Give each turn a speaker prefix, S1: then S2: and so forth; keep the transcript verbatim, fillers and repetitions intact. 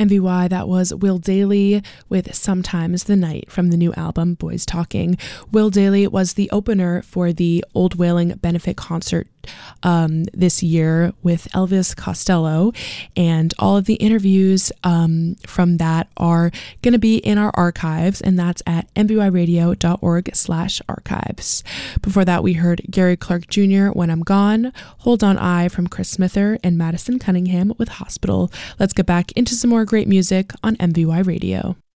S1: M V Y, that was Will Dailey with Sometimes the Night from the new album Boys Talking. Will Dailey was the opener for the Old Whaling benefit concert um, this year with Elvis Costello, and all of the interviews um, from that are going to be in our archives, and that's at m b y radio dot org slash archives. Before that, we heard Gary Clark Junior When I'm Gone, Hold On I from Chris Smither, and Madison Cunningham with Hospital. Let's get back into some more great music on M V Y Radio.